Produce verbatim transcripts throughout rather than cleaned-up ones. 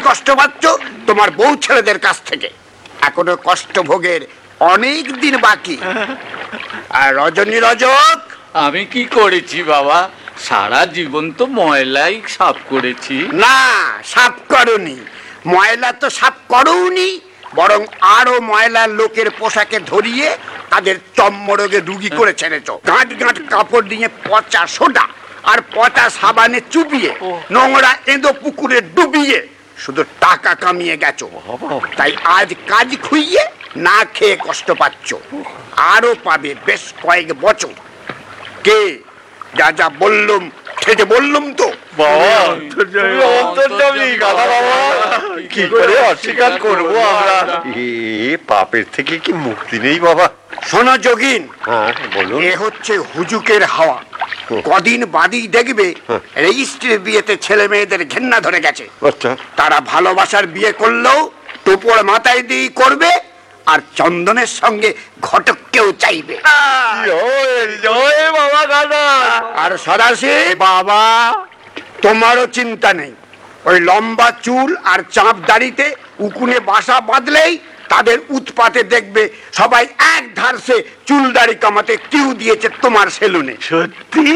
কষ্ট পাচ্ছ তোমার বউ ছেলেদের কাছ থেকে। এখনো কষ্ট ভোগের অনেক দিন বাকি। আর রজনী রজক, আমি কি করেছি বাবা? সারা জীবন তো ময়লাই সাফ করেছি। না, সাফ করনি। ময়লা তো সাফ করোনি, বরং আরো ময়লার লোকের পোশাকে ধরিয়ে তাদের চর্মরোগে রুগী করে ছেড়েছ। গাঁট গাঁট কাপড় দিয়ে পচা সোডা আর পচা সাবানে চুবিয়ে নোংরা এঁদো পুকুরে ডুবিয়ে শুধু টাকা কামিয়ে গেছো। তাই আজ কাজ খুইয়ে না খেয়ে কষ্ট পাচ্ছ, আরো পাবে বেশ কয়েক বছর। কে যা যা বললুম সেটা বললুম তো? বাবা তুমি অন্তর্যামী গাধা বাবা, কি করে অস্বীকার করবো আমরা? এ পাপের থেকে কি মুক্তি নেই বাবা? শোনো যোগিন, হ্যাঁ বলুন। এ হচ্ছে হুজুকের হাওয়া। কদিন বাদই দেখবে রেজিস্ট্রির বিয়েতে ছেলে মেয়েদের ঘেন্না ধরে গেছে। আচ্ছা, তারা ভালোবাসার বিয়ে করলেও টোপর মাথায় দিয়ে করবে, আর চন্দনের সঙ্গে ঘটককেও চাইবে। জয় জয় বাবা গাধা। আর সদাশি বাবা তোমারও চিন্তা নেই। ওই লম্বা চুল আর চাপ দাড়িতে উকুনে বাসা বাঁধলেই তাদের উৎপাতে দেখবে সবাই এক ধারসে চুল দাড়ি কামাতে কিউ দিয়েছে তোমার সেলুনে। সত্যি?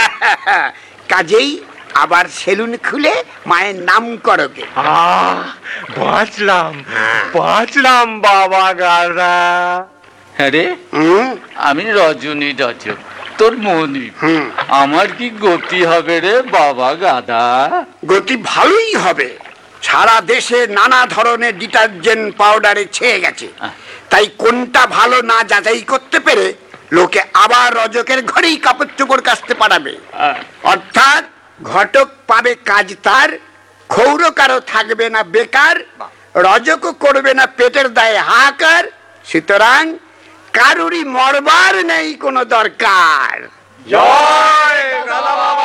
কাজেই আবার সেলুন খুলে মায়ের নাম করোগে। আহ বাঁচলাম বাঁচলাম বাবা গাধা। হ্যাঁ রে, হুম আমি রজনী রজক, তোর মনি। হুম আমার কি গতি হবে রে বাবা গাধা? গতি ভালোই হবে। সারা দেশে নানা ধরনের ডিটারজেন্ট পাউডারে ছেয়ে গেছে, তাই কোনটা ভালো না যাচাই করতে পেরে লোকে আবার রজকের ঘরেই কাপড় চোপড় কাচতে পারাবে। অর্থাৎ ঘটক পাবে কাজ তার, ক্ষৌর কারো থাকবে না বেকার, রজকও করবে না পেটের দায়ে হাহাকার। সুতরাং কারুরই মরবার নেই কোনো দরকার। জয় গাধা বাবা।